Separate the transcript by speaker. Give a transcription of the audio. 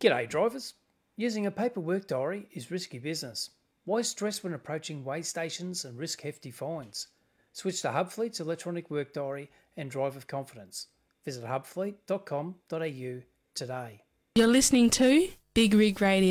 Speaker 1: G'day drivers. Using a paper work diary is risky business. Why stress when approaching weigh stations and risk hefty fines? Switch to Hubfleet's electronic work diary and drive with confidence. Visit hubfleet.com.au today.
Speaker 2: You're listening to Big Rig Radio.